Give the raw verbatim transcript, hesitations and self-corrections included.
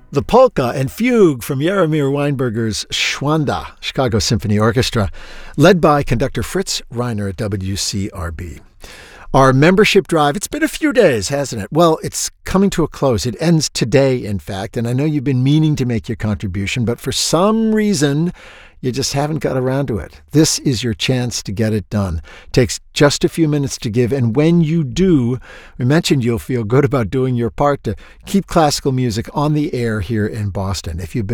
The polka and fugue from Jaromir Weinberger's Schwanda, Chicago Symphony Orchestra, led by conductor Fritz Reiner at W C R B. Our membership drive, it's been a few days, hasn't it? Well, it's coming to a close. It ends today, in fact, and I know you've been meaning to make your contribution, but for some reason, you just haven't got around to it. This is your chance to get it done. It takes just a few minutes to give, and when you do, we mentioned you'll feel good about doing your part to keep classical music on the air here in Boston. If you've been